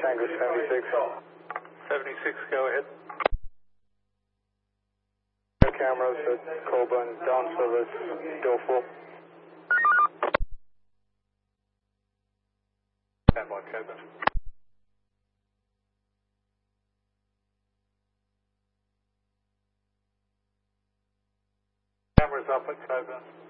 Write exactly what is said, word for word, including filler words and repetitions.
Tango seventy-six. seventy-six, go ahead. Cameras at Coburn, down service, door full. Stand by, Coburn. Cameras up at Coburn.